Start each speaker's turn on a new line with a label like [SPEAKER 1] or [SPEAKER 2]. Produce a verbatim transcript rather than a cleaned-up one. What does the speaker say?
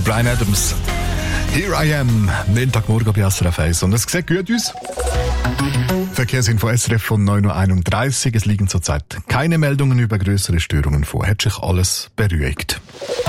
[SPEAKER 1] Bryan Adams. Here I am, Montagmorgen bei S R F eins. Und es sieht gut aus. Verkehrsinfo S R F von neun Uhr einunddreißig. Es liegen zurzeit keine Meldungen über größere Störungen vor. Hat sich alles beruhigt.